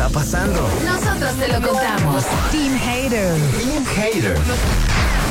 está pasando? Nosotros te lo contamos. Team Hater. Team Hater.